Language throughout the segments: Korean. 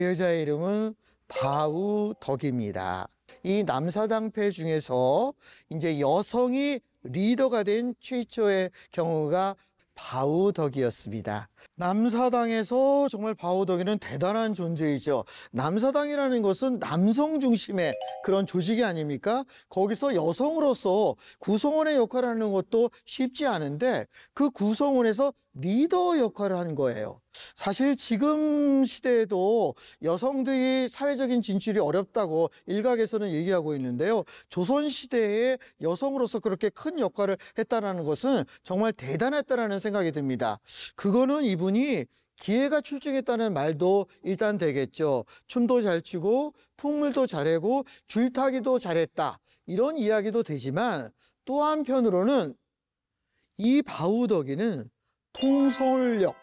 여자의 이름은 바우덕입니다. 이 남사당패 중에서 이제 여성이 리더가 된 최초의 경우가 바우덕이었습니다. 남사당에서 정말 바우덕이는 대단한 존재이죠. 남사당이라는 것은 남성 중심의 그런 조직이 아닙니까? 거기서 여성으로서 구성원의 역할을 하는 것도 쉽지 않은데 그 구성원에서 리더 역할을 한 거예요. 사실 지금 시대에도 여성들이 사회적인 진출이 어렵다고 일각에서는 얘기하고 있는데요. 조선시대에 여성으로서 그렇게 큰 역할을 했다는 것은 정말 대단했다는 생각이 듭니다. 그거는 이분이 기회가 출중했다는 말도 일단 되겠죠. 춤도 잘 추고 풍물도 잘하고 줄타기도 잘했다. 이런 이야기도 되지만 또 한편으로는 이 바우덕이는 통솔력,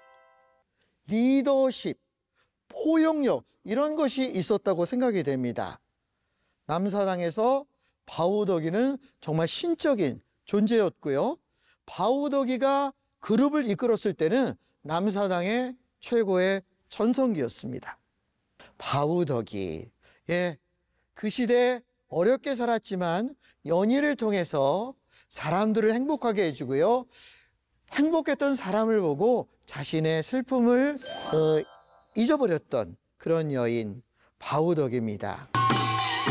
리더십, 포용력 이런 것이 있었다고 생각이 됩니다. 남사당에서 바우덕이는 정말 신적인 존재였고요. 바우덕이가 그룹을 이끌었을 때는 남사당의 최고의 전성기였습니다. 바우덕이 그 시대에 어렵게 살았지만 연희를 통해서 사람들을 행복하게 해주고요. 행복했던 사람을 보고 자신의 슬픔을 잊어버렸던 그런 여인 바우덕입니다.